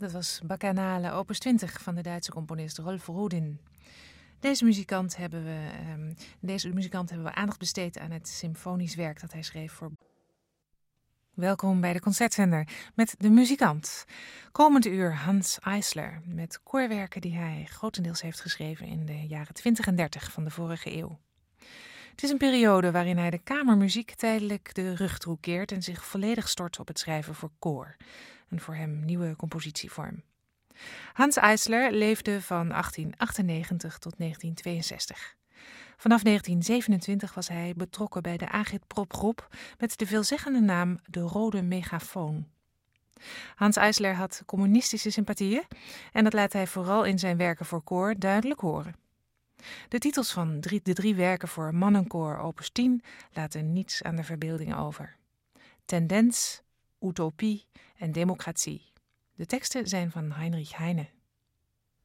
Dat was Bacchanale opus 20 van de Duitse componist Rolf Rudin. Deze muzikant hebben we aandacht besteed aan het symfonisch werk dat hij schreef voor... Welkom bij de Concertzender met de muzikant. Komend uur Hans Eisler met koorwerken die hij grotendeels heeft geschreven in de jaren 20 en 30 van de vorige eeuw. Het is een periode waarin hij de kamermuziek tijdelijk de rug toekeert en zich volledig stort op het schrijven voor koor. Een voor hem nieuwe compositievorm. Hans Eisler leefde van 1898 tot 1962. Vanaf 1927 was hij betrokken bij de Agitprop-groep met de veelzeggende naam de Rode Megafoon. Hans Eisler had communistische sympathieën en dat laat hij vooral in zijn werken voor koor duidelijk horen. De titels van de drie werken voor mannenkoor opus 10 laten niets aan de verbeelding over. Tendens, Utopie en Democratie. De teksten zijn van Heinrich Heine.